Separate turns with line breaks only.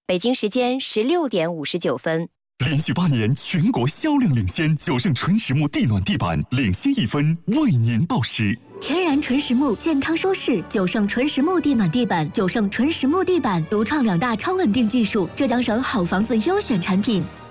北京时间16:59。
连续8年全国销量领先，9胜纯实木地暖地板领先1分，为您报时。
天然纯实木，健康舒适，9胜纯实木地暖地板，9胜纯实木地板独创2大超稳定技术，浙江省好房子优选产品。